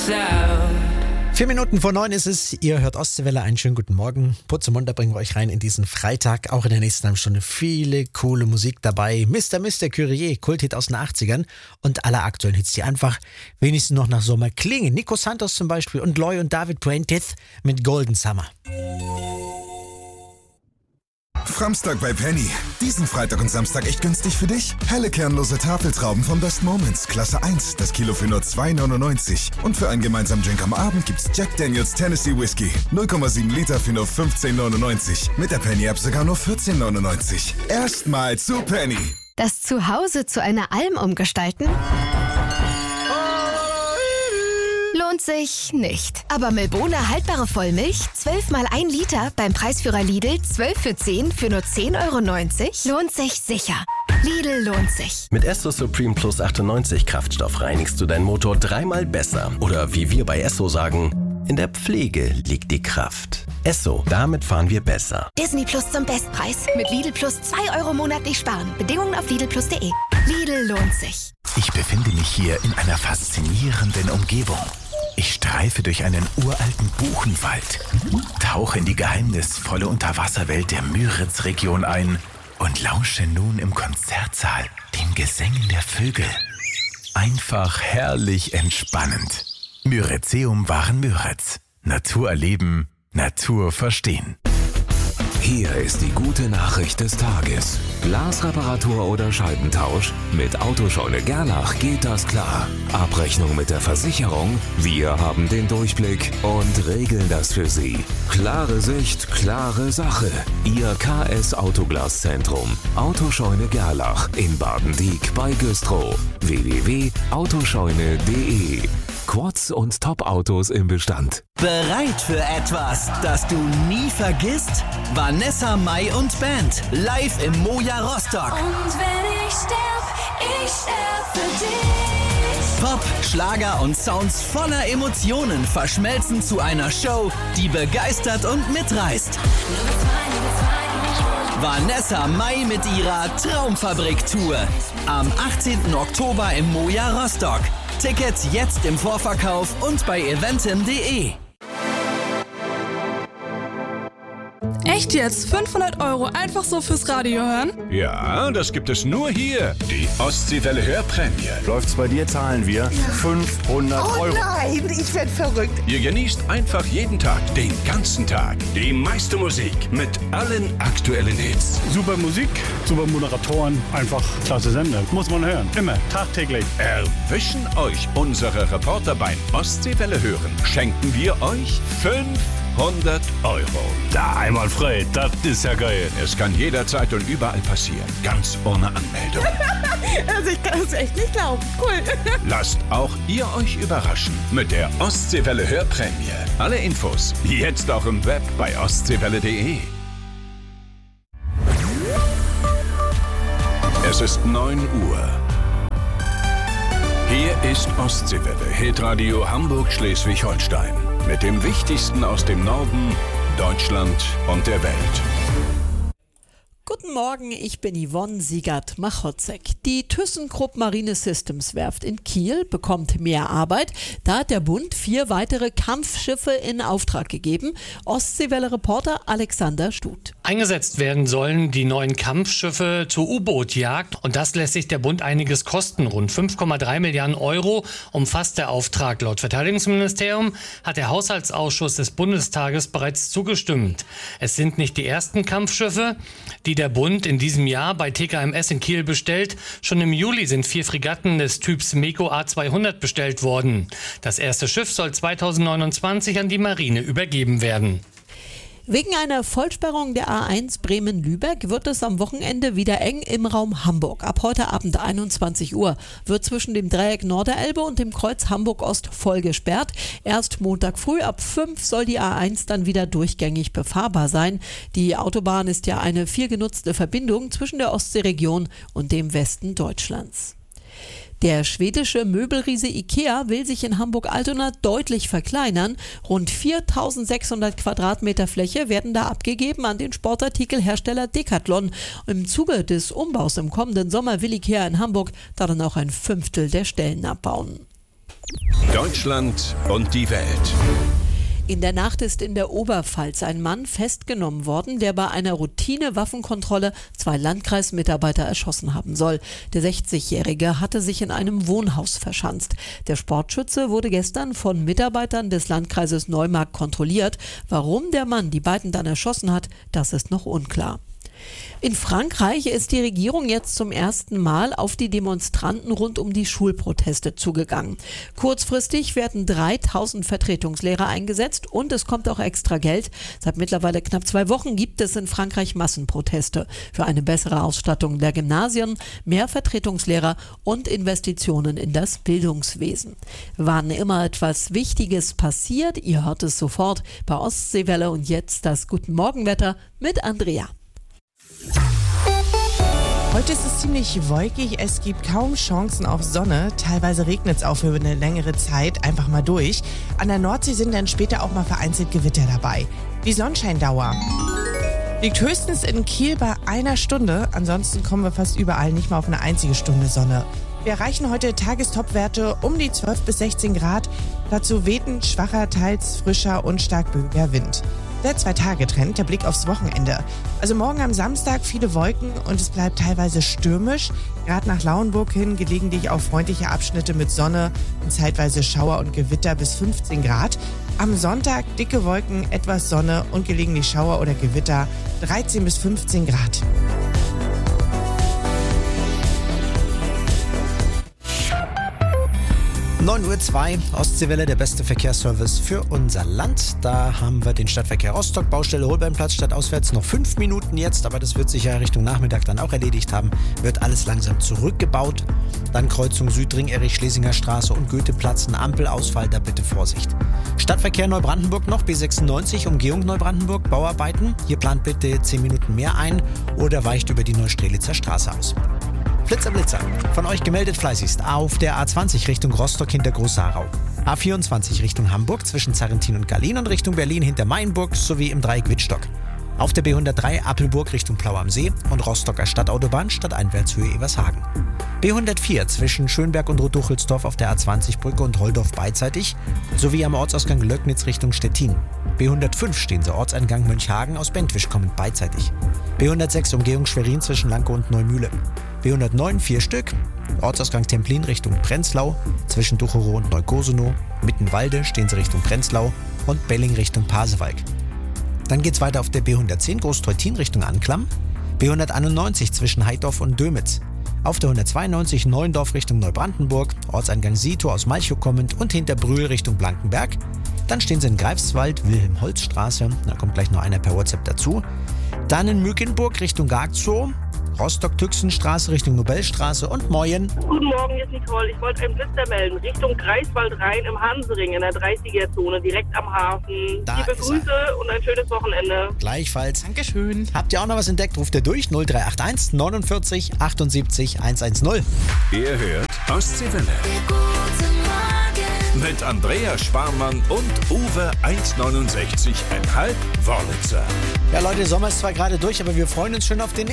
8:04 ist es, ihr hört Ostseewelle, einen schönen guten Morgen. Putzemunter bringen wir euch rein in diesen Freitag, auch in der nächsten halben Stunde viele coole Musik dabei. Mr. Curie, Kulthit aus den 80ern und alle aktuellen Hits, die einfach wenigstens noch nach Sommer klingen. Nico Santos zum Beispiel und Loy und David Braindeath mit Golden Summer. Framstag bei Penny. Diesen Freitag und Samstag echt günstig für dich. Helle kernlose Tafeltrauben von Best Moments, Klasse 1, das Kilo für nur 2,99. Und für einen gemeinsamen Drink am Abend gibt's Jack Daniels Tennessee Whiskey. 0,7 Liter für nur 15,99. Mit der Penny-App sogar nur 14,99. Erstmal zu Penny. Das Zuhause zu einer Alm umgestalten? Lohnt sich nicht. Aber Milbona haltbare Vollmilch, 12 mal 1 Liter, beim Preisführer Lidl 12 für 10 für nur 10,90 €, lohnt sich sicher. Lidl lohnt sich. Mit Esso Supreme Plus 98 Kraftstoff reinigst du deinen Motor 3-mal besser. Oder wie wir bei Esso sagen, in der Pflege liegt die Kraft. Esso, damit fahren wir besser. Disney Plus zum Bestpreis. Mit Lidl Plus 2 € monatlich sparen. Bedingungen auf lidlplus.de. Lidl lohnt sich. Ich befinde mich hier in einer faszinierenden Umgebung. Ich streife durch einen uralten Buchenwald, tauche in die geheimnisvolle Unterwasserwelt der Müritz-Region ein und lausche nun im Konzertsaal den Gesängen der Vögel. Einfach herrlich entspannend. Müritzeum waren Müritz. Natur erleben, Natur verstehen. Hier ist die gute Nachricht des Tages. Glasreparatur oder Scheibentausch? Mit Autoscheune Gerlach geht das klar. Abrechnung mit der Versicherung? Wir haben den Durchblick und regeln das für Sie. Klare Sicht, klare Sache. Ihr KS Autoglaszentrum. Autoscheune Gerlach in Baden-Dieck bei Güstrow. www.autoscheune.de. Quads und Top-Autos im Bestand. Bereit für etwas, das du nie vergisst? Vanessa Mai und Band, live im Moja Rostock. Und wenn ich sterb für dich. Pop, Schlager und Sounds voller Emotionen verschmelzen zu einer Show, die begeistert und mitreißt. Vanessa Mai mit ihrer Traumfabrik-Tour. Am 18. Oktober im Moja Rostock. Tickets jetzt im Vorverkauf und bei eventim.de. Echt jetzt? 500 € einfach so fürs Radio hören? Ja, das gibt es nur hier. Die Ostseewelle Hörprämie. Läuft's bei dir, zahlen wir 500 €. Oh nein, ich werd verrückt. Ihr genießt einfach jeden Tag, den ganzen Tag, die meiste Musik mit allen aktuellen Hits. Super Musik, super Moderatoren, einfach klasse Sender. Muss man hören, immer, tagtäglich. Erwischen euch unsere Reporter beim Ostseewelle Hören. Schenken wir euch 500 €. Da einwandfrei, das ist ja geil. Es kann jederzeit und überall passieren, ganz ohne Anmeldung. Also ich kann es echt nicht glauben. Cool. Lasst auch ihr euch überraschen mit der Ostseewelle Hörprämie. Alle Infos jetzt auch im Web bei ostseewelle.de. Es ist 9 Uhr. Hier ist Ostseewelle, Hitradio Hamburg-Schleswig-Holstein. Mit dem Wichtigsten aus dem Norden, Deutschland und der Welt. Guten Morgen, ich bin Yvonne Siegert-Machotzek. Die ThyssenKrupp Marine Systems Werft in Kiel bekommt mehr Arbeit. Da hat der Bund 4 weitere Kampfschiffe in Auftrag gegeben. Ostseewelle-Reporter Alexander Stut. Eingesetzt werden sollen die neuen Kampfschiffe zur U-Boot-Jagd. Und das lässt sich der Bund einiges kosten. Rund 5,3 Milliarden € umfasst der Auftrag. Laut Verteidigungsministerium hat der Haushaltsausschuss des Bundestages bereits zugestimmt. Es sind nicht die ersten Kampfschiffe, die der Bund in diesem Jahr bei TKMS in Kiel bestellt. Schon im Juli sind 4 Fregatten des Typs MEKO A200 bestellt worden. Das erste Schiff soll 2029 an die Marine übergeben werden. Wegen einer Vollsperrung der A1 Bremen-Lübeck wird es am Wochenende wieder eng im Raum Hamburg. Ab heute Abend 21 Uhr wird zwischen dem Dreieck Norderelbe und dem Kreuz Hamburg-Ost voll gesperrt. Erst Montag früh ab 5 soll die A1 dann wieder durchgängig befahrbar sein. Die Autobahn ist ja eine viel genutzte Verbindung zwischen der Ostseeregion und dem Westen Deutschlands. Der schwedische Möbelriese IKEA will sich in Hamburg-Altona deutlich verkleinern. Rund 4.600 Quadratmeter Fläche werden da abgegeben an den Sportartikelhersteller Decathlon. Im Zuge des Umbaus im kommenden Sommer will IKEA in Hamburg da dann auch ein 1/5 der Stellen abbauen. Deutschland und die Welt. In der Nacht ist in der Oberpfalz ein Mann festgenommen worden, der bei einer Routine-Waffenkontrolle 2 Landkreismitarbeiter erschossen haben soll. Der 60-Jährige hatte sich in einem Wohnhaus verschanzt. Der Sportschütze wurde gestern von Mitarbeitern des Landkreises Neumarkt kontrolliert. Warum der Mann die beiden dann erschossen hat, das ist noch unklar. In Frankreich ist die Regierung jetzt zum ersten Mal auf die Demonstranten rund um die Schulproteste zugegangen. Kurzfristig werden 3000 Vertretungslehrer eingesetzt und es kommt auch extra Geld. Seit mittlerweile knapp 2 Wochen gibt es in Frankreich Massenproteste für eine bessere Ausstattung der Gymnasien, mehr Vertretungslehrer und Investitionen in das Bildungswesen. Wann immer etwas Wichtiges passiert, ihr hört es sofort bei Ostseewelle und jetzt das Guten Morgenwetter mit Andrea. Heute ist es ziemlich wolkig, es gibt kaum Chancen auf Sonne. Teilweise regnet es auch für eine längere Zeit einfach mal durch. An der Nordsee sind dann später auch mal vereinzelt Gewitter dabei. Die Sonnenscheindauer liegt höchstens in Kiel bei 1 Stunde. Ansonsten kommen wir fast überall nicht mal auf eine einzige Stunde Sonne. Wir erreichen heute Tagestopwerte um die 12 bis 16 Grad. Dazu weht ein schwacher, teils frischer und stark böiger Wind. Der 2-Tage-Trend, der Blick aufs Wochenende. Also morgen am Samstag viele Wolken und es bleibt teilweise stürmisch. Gerade nach Lauenburg hin gelegentlich auch freundliche Abschnitte mit Sonne und zeitweise Schauer und Gewitter bis 15 Grad. Am Sonntag dicke Wolken, etwas Sonne und gelegentlich Schauer oder Gewitter 13 bis 15 Grad. (9:02 Uhr), Ostseewelle, der beste Verkehrsservice für unser Land. Da haben wir den Stadtverkehr Rostock, Baustelle Holbeinplatz stadtauswärts. Noch 5 Minuten jetzt, aber das wird sich ja Richtung Nachmittag dann auch erledigt haben. Wird alles langsam zurückgebaut. Dann Kreuzung Südring, Erich-Schlesinger Straße und Goetheplatz, ein Ampelausfall, da bitte Vorsicht. Stadtverkehr Neubrandenburg noch, B96, Umgehung Neubrandenburg, Bauarbeiten. Hier plant bitte 10 Minuten mehr ein oder weicht über die Neustrelitzer Straße aus. Blitzer, von euch gemeldet fleißigst auf der A20 Richtung Rostock hinter Groß-Sarau. A24 Richtung Hamburg zwischen Zarrentin und Gallien und Richtung Berlin hinter Mainburg sowie im Dreieck Wittstock. Auf der B103 Appelburg Richtung Plau am See und Rostocker Stadtautobahn Stadteinwärtshöhe Evershagen. B104 zwischen Schönberg und Rotuchelsdorf auf der A20-Brücke und Holdorf beidseitig sowie am Ortsausgang Löcknitz Richtung Stettin. B105 stehen Sie Ortseingang Mönchhagen aus Bentwisch kommend beidseitig. B106 Umgehung Schwerin zwischen Lanke und Neumühle. B109 4 Stück, Ortsausgang Templin Richtung Prenzlau, zwischen Ducherow und Neugosenow, Mittenwalde stehen Sie Richtung Prenzlau und Belling Richtung Pasewalk. Dann geht's weiter auf der B110 Großtreutin Richtung Anklam, B191 zwischen Heidorf und Dömitz, auf der 192 Neuendorf Richtung Neubrandenburg, Ortseingang Sito aus Malchow kommend und hinter Brühl Richtung Blankenberg. Dann stehen Sie in Greifswald, Wilhelm-Holz-Straße, da kommt gleich noch einer per WhatsApp dazu. Dann in Müggenburg Richtung Garzow, Rostock-Tüxenstraße Richtung Nobelstraße und Moyen. Guten Morgen, hier ist Nicole. Ich wollte einen Blitzer melden. Richtung Greifswald rein im Hansering in der 30er-Zone, direkt am Hafen. Liebe Grüße und ein schönes Wochenende. Gleichfalls. Dankeschön. Habt ihr auch noch was entdeckt? Ruft ihr durch 0381 49 78 110. Ihr hört Ostseewelle. Mit Andrea Sparmann und Uwe 1,69,5 Wörlitzer. Ja Leute, Sommer ist zwar gerade durch, aber wir freuen uns schon auf den